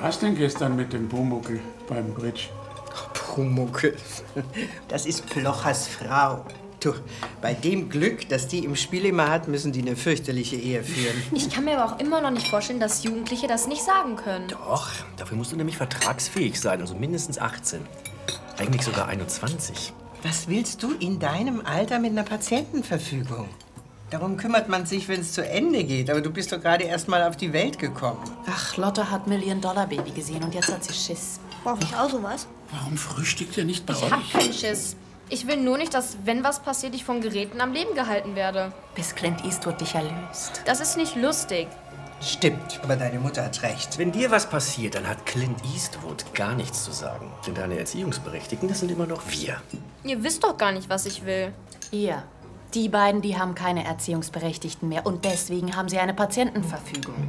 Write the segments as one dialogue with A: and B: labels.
A: war's denn gestern mit dem Pumuckl beim Bridge?
B: Pumuckl. Das ist Plochers Frau. Du, bei dem Glück, das die im Spiel immer hat, müssen die eine fürchterliche Ehe führen.
C: Ich kann mir aber auch immer noch nicht vorstellen, dass Jugendliche das nicht sagen können.
D: Doch, dafür musst du nämlich vertragsfähig sein, also mindestens 18. Eigentlich sogar 21.
B: Was willst du in deinem Alter mit einer Patientenverfügung? Darum kümmert man sich, wenn es zu Ende geht. Aber du bist doch gerade erst mal auf die Welt gekommen.
E: Ach, Lotte hat Million-Dollar-Baby gesehen und jetzt hat sie Schiss.
C: Brauch ich auch sowas?
A: Warum frühstückt ihr nicht bei euch?
C: Ich hab keinen Schiss. Ich will nur nicht, dass, wenn was passiert, ich von Geräten am Leben gehalten werde.
E: Bis Clint Eastwood dich erlöst.
C: Das ist nicht lustig.
B: Stimmt, aber deine Mutter hat recht.
D: Wenn dir was passiert, dann hat Clint Eastwood gar nichts zu sagen. Denn deine Erziehungsberechtigten, das sind immer noch wir.
C: Ihr wisst doch gar nicht, was ich will.
E: Ihr. Die beiden, die haben keine Erziehungsberechtigten mehr. Und deswegen haben sie eine Patientenverfügung.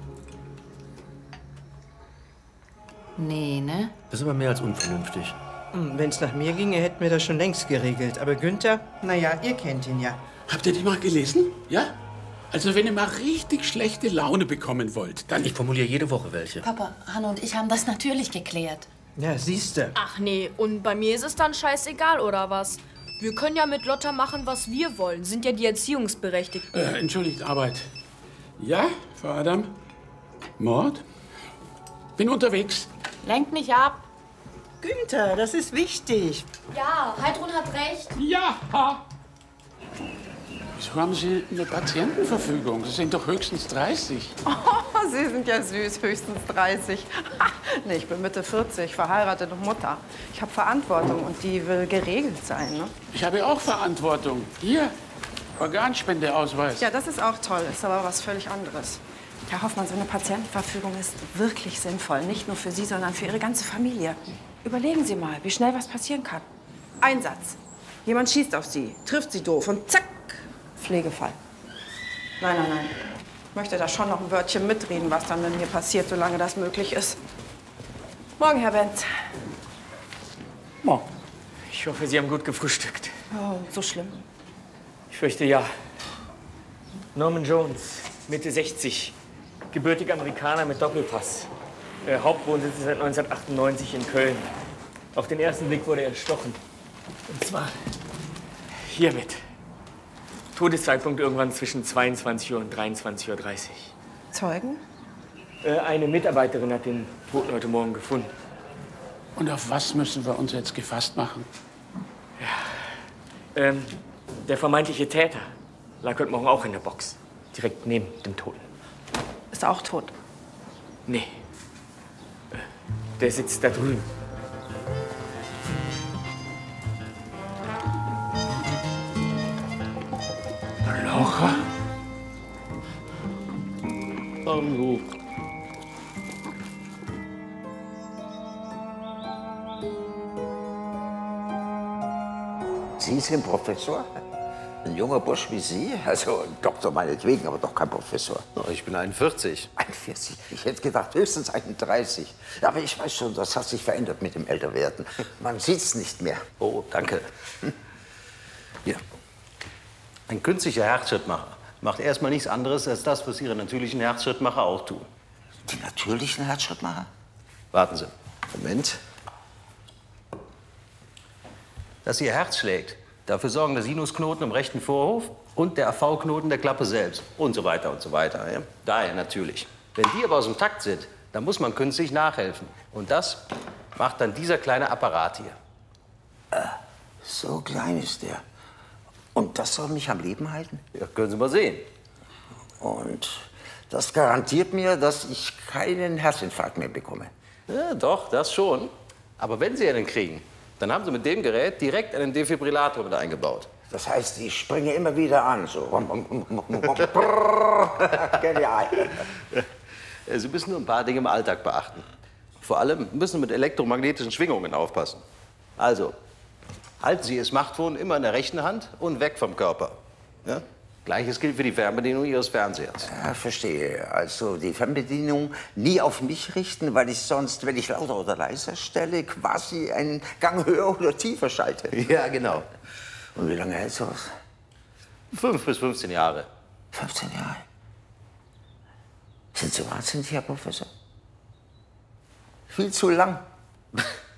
E: Nee, ne?
D: Das ist aber mehr als unvernünftig.
B: Wenn es nach mir ginge, hätten wir das schon längst geregelt. Aber Günther, naja, ihr kennt ihn ja.
A: Habt ihr die mal gelesen? Ja? Also wenn ihr mal richtig schlechte Laune bekommen wollt, dann...
D: Ich formuliere jede Woche welche.
E: Papa, Hanne und ich haben das natürlich geklärt.
B: Ja, siehste.
C: Ach nee, und bei mir ist es dann scheißegal, oder was? Wir können ja mit Lotta machen, was wir wollen. Sind ja die Erziehungsberechtigten.
A: Entschuldigt, Arbeit. Ja, Frau Adam? Mord? Bin unterwegs.
E: Lenkt nicht ab.
B: Günther, das ist wichtig.
C: Ja, Heidrun hat recht.
A: Ja! Wieso haben Sie eine Patientenverfügung? Sie sind doch höchstens 30.
F: Oh, Sie sind ja süß, höchstens 30. Nee, ich bin Mitte 40, verheiratet und Mutter. Ich habe Verantwortung und die will geregelt sein, ne?
A: Ich habe auch Verantwortung. Hier, Organspendeausweis.
F: Ja, das ist auch toll, ist aber was völlig anderes. Herr Hoffmann, so eine Patientenverfügung ist wirklich sinnvoll. Nicht nur für Sie, sondern für Ihre ganze Familie. Überlegen Sie mal, wie schnell was passieren kann. Ein Satz. Jemand schießt auf Sie, trifft Sie doof und zack, Pflegefall. Nein, nein, nein. Ich möchte da schon noch ein Wörtchen mitreden, was dann mit mir passiert, solange das möglich ist. Morgen, Herr Benz.
A: Morgen.
G: Ich hoffe, Sie haben gut gefrühstückt.
F: Oh, so schlimm.
G: Ich fürchte ja. Norman Jones, Mitte 60. Gebürtiger Amerikaner mit Doppelpass. Hauptwohnsitz ist seit 1998 in Köln. Auf den ersten Blick wurde er erstochen. Und zwar hiermit. Todeszeitpunkt irgendwann zwischen 22 Uhr und 23:30 Uhr.
F: Zeugen?
G: Eine Mitarbeiterin hat den Toten heute Morgen gefunden.
A: Und auf was müssen wir uns jetzt gefasst machen?
G: Der vermeintliche Täter lag heute Morgen auch in der Box. Direkt neben dem Toten.
F: Ist auch tot.
G: Nee. Der sitzt da drüben.
A: Laura?
D: Hallo.
H: Sie sind Professor? Ein junger Bursch wie Sie? Also ein Doktor meinetwegen, aber doch kein Professor.
D: Ich bin 41.
H: 41? Ich hätte gedacht, höchstens 31. Aber ich weiß schon, das hat sich verändert mit dem Älterwerden. Man sieht's nicht mehr.
D: Oh, danke.
H: Hier.
D: Ein künstlicher Herzschrittmacher macht erstmal nichts anderes als das, was Ihre natürlichen Herzschrittmacher auch tun.
H: Die natürlichen Herzschrittmacher?
D: Warten Sie.
H: Moment.
D: Dass Ihr Herz schlägt, dafür sorgen der Sinusknoten im rechten Vorhof und der AV-Knoten der Klappe selbst und so weiter und so weiter. Ja? Daher natürlich. Wenn die aber aus dem Takt sind, dann muss man künstlich nachhelfen. Und das macht dann dieser kleine Apparat hier.
H: So klein ist der. Und das soll mich am Leben halten?
D: Ja, können Sie mal sehen.
H: Und das garantiert mir, dass ich keinen Herzinfarkt mehr bekomme.
D: Ja, doch, das schon. Aber wenn Sie einen kriegen, dann haben Sie mit dem Gerät direkt einen Defibrillator mit eingebaut.
H: Das heißt, ich springe immer wieder an, so. Genial.
D: Sie müssen nur ein paar Dinge im Alltag beachten. Vor allem müssen Sie mit elektromagnetischen Schwingungen aufpassen. Also, halten Sie Ihr Smartphone immer in der rechten Hand und weg vom Körper. Ja? Gleiches gilt für die Fernbedienung Ihres Fernsehers.
H: Ja, verstehe. Also die Fernbedienung nie auf mich richten, weil ich sonst, wenn ich lauter oder leiser stelle, quasi einen Gang höher oder tiefer schalte.
D: Ja, genau.
H: Und wie lange hält sowas?
D: 5 bis 15 Jahre.
H: 15 Jahre. Sind Sie wahnsinnig, Herr Professor? Viel zu lang.